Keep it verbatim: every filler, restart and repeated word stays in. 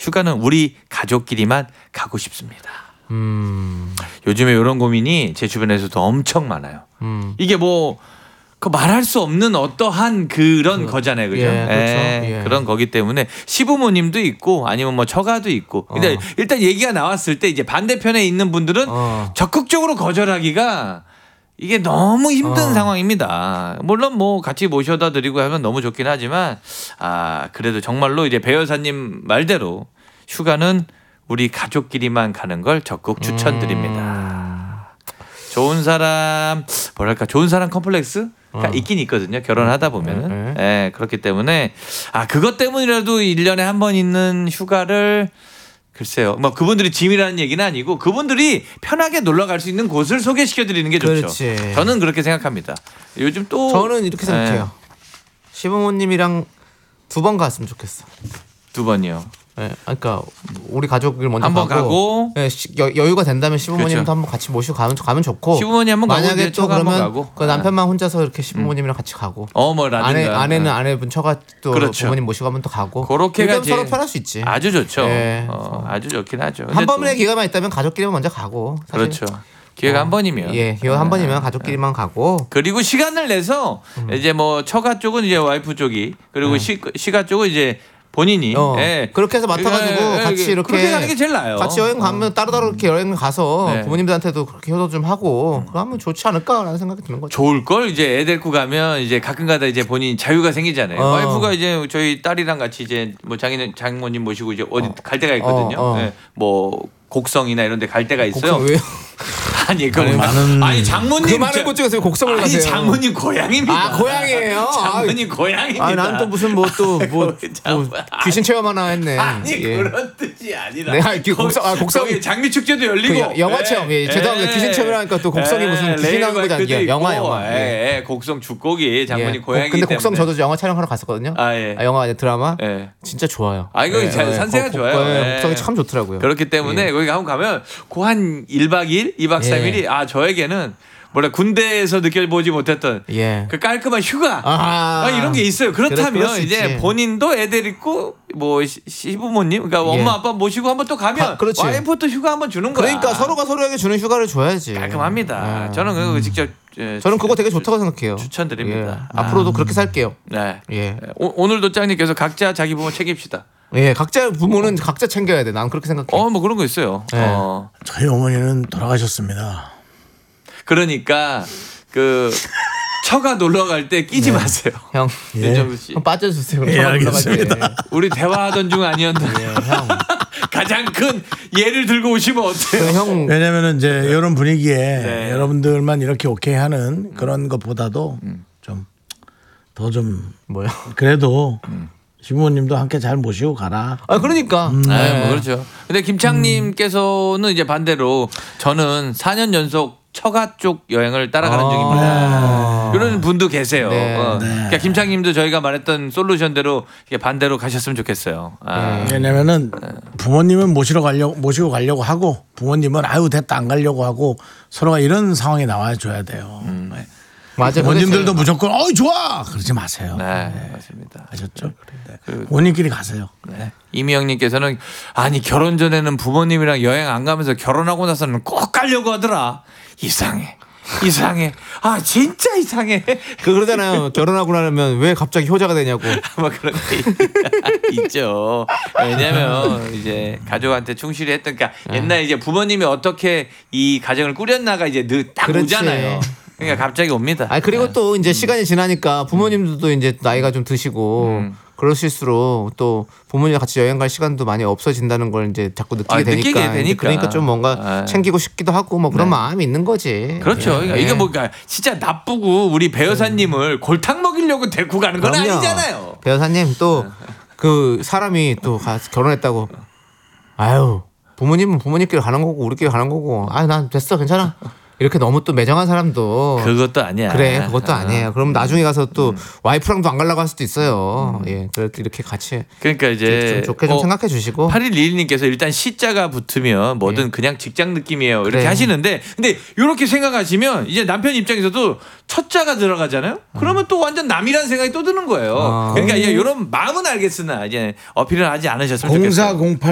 휴가는 우리 가족끼리만 가고 싶습니다. 음. 요즘에 이런 고민이 제 주변에서도 엄청 많아요. 음. 이게 뭐 그 말할 수 없는 어떠한 그런 그, 거잖아요, 그죠? 예, 그렇죠. 예, 예. 그런 거기 때문에 시부모님도 있고 아니면 뭐 처가도 있고. 근데 어. 일단 얘기가 나왔을 때 이제 반대편에 있는 분들은 어. 적극적으로 거절하기가 이게 너무 힘든 어. 상황입니다. 물론 뭐 같이 모셔다 드리고 하면 너무 좋긴 하지만 아 그래도 정말로 이제 배 여사님 말대로 휴가는 우리 가족끼리만 가는 걸 적극 추천드립니다. 음. 좋은 사람 뭐랄까 좋은 사람 컴플렉스가 어. 있긴 있거든요. 결혼하다 보면은. 네, 예, 그렇기 때문에 아 그것 때문이라도 일 년에 한 번 있는 휴가를 글쎄요. 뭐 그분들이 짐이라는 얘기는 아니고 그분들이 편하게 놀러 갈 수 있는 곳을 소개시켜 드리는 게 좋죠. 그렇지. 저는 그렇게 생각합니다. 요즘 또 저는 이렇게 생각해요. 시부모님이랑 두 번 갔으면 좋겠어. 두 번이요. 예, 그러니까 우리 가족을 먼저 한번 가고. 예, 시- 여, 여유가 된다면 시부모님도 그렇죠. 한번 같이 모시고 가면 가면 좋고. 시부모님 한번 가고 만약에 이제 또 처가 한번 그러면 가고. 그 남편만 혼자서 이렇게 시부모님이랑 같이 가고. 어 뭐 라든가. 아내 아내는 아내분 처가 또 그렇죠. 부모님 모시고 가면 또 가고. 그렇게가 이러면 서로 제일 편할 수 있지. 아주 좋죠. 예. 어, 아주 좋긴 하죠. 한 근데 또- 번의 기회만 있다면 가족끼리만 먼저 가고. 사실. 그렇죠. 기회가 어, 한 번이면. 예, 기회가 한 번이면 가족끼리만 가고. 그리고 시간을 내서 이제 뭐 처가 쪽은 이제 와이프 쪽이 그리고 시, 시가 쪽은 이제 본인이 어, 예. 그렇게 해서 맡아가지고 예, 예, 같이 예. 이렇게 그렇게 가는 게 제일 나아요. 같이 여행 가면 따로따로 이렇게 여행 가서 네. 부모님들한테도 그렇게 효도 좀 하고 그러면 좋지 않을까라는 생각이 드는 거죠. 좋을 걸 이제 애 데리고 가면 이제 가끔가다 이제 본인 자유가 생기잖아요. 어. 와이프가 이제 저희 딸이랑 같이 이제 뭐 장인 장모님 모시고 이제 어디 갈 데가 있거든요. 어, 어. 예. 뭐 곡성이나 이런 데 갈 데가 있어요. 곡성 왜요? 아니 그건 많은- 아니 장모님 그 많은 곳 중에서 왜 곡성을 아니 가세요? 장모님 고향입니다. 아 고향이에요. 장모님 고향입니다. 아, 나는 또 무슨 뭐 또 뭐 장- 귀신 체험 하나 했네. 아니 예. 그런 뜻이 아니라. 네, 아니, 그 곡성- 아, 곡성- 거기 장미 축제도 열리고. 그 여- 영화 체험. 예, 죄송합니다. 귀신 체험이라니까 또 곡성이 무슨 귀신 나오는 거지 않- 예, 영화, 영화. 예, 예, 곡성 죽곡이 장모님 예. 고향이기 근데 때문에. 곡성 저도 영화 촬영하러 갔었거든요. 아 예. 아, 영화 아니 드라마. 예. 진짜 좋아요. 아, 이거 예, 자- 예, 산세가 곡- 좋아요. 예, 예. 곡성이 참 좋더라고요. 그렇기 때문에 예. 거기 한번 가면 그 한 일 박 이 일, 이 박 삼 일이 예. 아 저에게는 뭐래 군대에서 느껴보지 못했던 예. 그 깔끔한 휴가 아, 아, 이런 게 있어요. 그럴 그렇다면 수 이제 있지. 본인도 애들 있고 뭐 시- 시부모님 그러니까 예. 엄마 아빠 모시고 한번 또 가면 아, 그렇지. 와이프도 휴가 한번 주는 거야. 그러니까 서로가 서로에게 주는 휴가를 줘야지. 깔끔합니다. 예. 저는 그거 직접 예, 저는 그거 되게 좋다고 생각해요. 추천드립니다. 예. 앞으로도 그렇게 살게요. 네. 예. 오, 오늘도 짱님께서 각자 자기 부모 책임시다. 예, 각자 부모는 각자 챙겨야 돼. 난 그렇게 생각해. 어, 뭐 그런 거 있어요. 네. 어. 저희 어머니는 돌아가셨습니다. 그러니까 그 처가 놀러 갈 때 끼지 마세요. 형, 예. 윤정수 씨. 형 빠져주세요. 그럼 예, 저만 올라갈 알겠습니다. 때. 우리 대화하던 중 아니었나. 예, 형. 가장 큰 예를 들고 오시면 어때요? 그 형, 왜냐면은 이제 이런 분위기에 네. 여러분들만 이렇게 오케이 하는 그런 것보다도 좀 더 좀 뭐야? 그래도 시부모님도 함께 잘 모시고 가라. 아, 그러니까. 네, 뭐 그렇죠. 근데 김창님께서는 이제 반대로 저는 사 년 연속 처가 쪽 여행을 따라가는 아. 중입니다. 이런 분도 계세요. 네. 어. 네. 그러니까 김창님도 저희가 말했던 솔루션대로 이게 반대로 가셨으면 좋겠어요. 아. 왜냐면은 부모님은 모시러 가려고 모시고 가려고 하고 부모님은 아유 됐다 안 가려고 하고 서로가 이런 상황이 나와 줘야 돼요. 네. 맞아. 부모님들도 근데 무조건 어이 좋아 그러지 마세요. 네, 맞습니다. 아셨죠? 본인끼리 가세요. 네. 이미영님께서는 아니 결혼 전에는 부모님이랑 여행 안 가면서 결혼하고 나서는 꼭 가려고 하더라. 이상해. 이상해. 아 진짜 이상해. 그 그러잖아요. 결혼하고 나면 왜 갑자기 효자가 되냐고. 뭐 그런 게 있죠. 왜냐면 이제 가족한테 충실히 했던 그러니까 옛날 이제 부모님이 어떻게 이 가정을 꾸렸나가 이제 늘 딱 그렇지. 오잖아요. 그러니까 갑자기 옵니다. 아 그리고 또 이제 시간이 지나니까 부모님들도 이제 나이가 좀 드시고 음. 그러실수록 또 부모님과 같이 여행 갈 시간도 많이 없어진다는 걸 이제 자꾸 느끼게 아, 되니까, 느끼게 이제 되니까. 그러니까 좀 뭔가 아. 챙기고 싶기도 하고 뭐 그런 네. 마음이 있는 거지. 그렇죠. 그러니까 예. 이게 뭐 그러니까 진짜 나쁘고 우리 배 여사님을 골탕 먹이려고 데리고 가는 건 그럼요. 아니잖아요. 배 여사님 또 그 사람이 또 가- 결혼했다고 아유 부모님은 부모님끼리 가는 거고 우리끼리 가는 거고 아유 난 됐어 괜찮아 이렇게 너무 또 매정한 사람도 그것도 아니야. 그래 그것도 아니에요. 그럼 나중에 가서 또 음. 와이프랑도 안 가려고 할 수도 있어요. 예, 그래도 이렇게 같이 그러니까 이제 좀 좋게 좀 어, 생각해 주시고. 팔일이일님께서 일단 시자가 붙으면 뭐든 예. 그냥 직장 느낌이에요. 이렇게 그래. 하시는데 근데 이렇게 생각하시면 이제 남편 입장에서도 첫 자가 들어가잖아요. 그러면 또 완전 남이라는 생각이 또 드는 거예요. 아. 그러니까 이런 마음은 알겠으나 이제 어필을 하지 않으셨으면 좋겠어요. 공사공팔